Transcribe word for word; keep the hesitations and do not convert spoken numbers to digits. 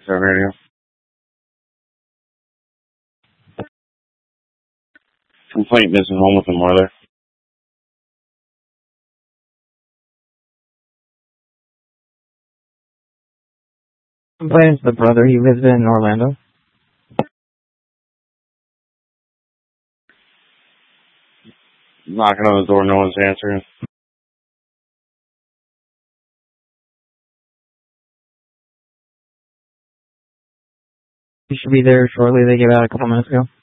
Sir Radio. Complaint missing home with the mother. Complaints the brother he lives in Orlando. Knocking on the door, no one's answering. He should be there shortly. They gave out a couple minutes ago.